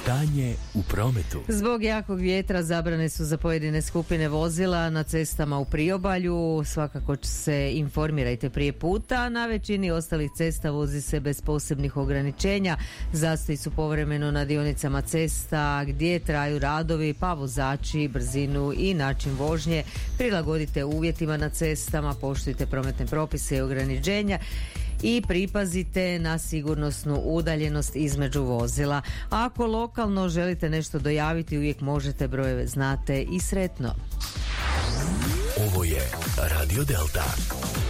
Stanje u prometu. Zbog jakog vjetra zabrane su za pojedine skupine vozila na cestama u priobalju. Svakako se informirajte prije puta. Na većini ostalih cesta vozi se bez posebnih ograničenja. Zastoji su povremeno na dionicama cesta gdje traju radovi, pa vozači brzinu i način vožnje prilagodite uvjetima na cestama, poštujte prometne propise i ograničenja i pripazite na sigurnosnu udaljenost između vozila. Ako lokalno želite nešto dojaviti, uvijek možete, brojeve znate i sretno. Ovo je Radio Delta.